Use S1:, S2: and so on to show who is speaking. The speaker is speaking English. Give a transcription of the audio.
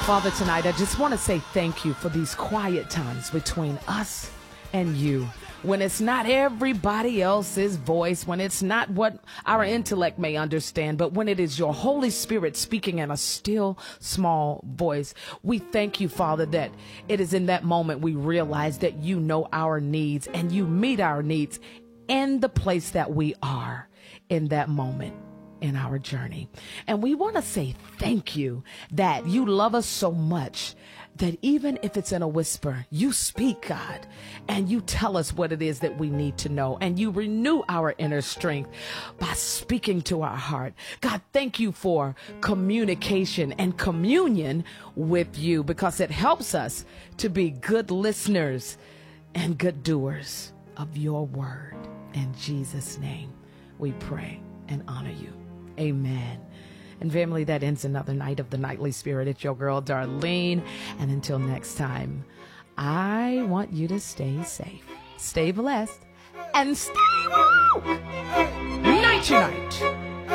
S1: Father, tonight I just want to say thank you for these quiet times between us and you. When it's not everybody else's voice, when it's not what our intellect may understand, but when it is your Holy Spirit speaking in a still small voice. We thank you, Father, that it is in that moment we realize that you know our needs and you meet our needs in the place that we are in that moment in our journey. And we want to say thank you that you love us so much that even if it's in a whisper, you speak, God, and you tell us what it is that we need to know, and you renew our inner strength by speaking to our heart. God, thank you for communication and communion with you, because it helps us to be good listeners and good doers of your word. In Jesus' name, we pray and honor you. Amen. And family, that ends another night of the Nightly Spirit. It's your girl, Darlene. And until next time, I want you to stay safe, stay blessed, and stay woke. Night, night.